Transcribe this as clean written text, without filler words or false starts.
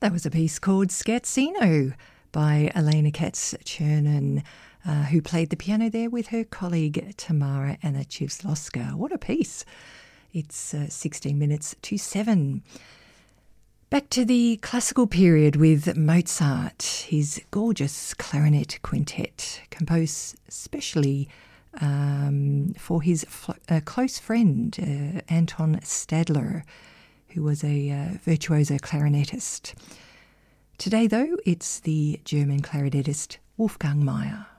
That was a piece called Scherzino by Elena Katz-Chernin, who played the piano there with her colleague Tamara Anachivslowska. What a piece. It's 16 minutes to 7. Back to the classical period with Mozart, his gorgeous clarinet quintet, composed specially for his close friend, Anton Stadler, who was a virtuoso clarinetist. Today, though, it's the German clarinetist Wolfgang Mayer.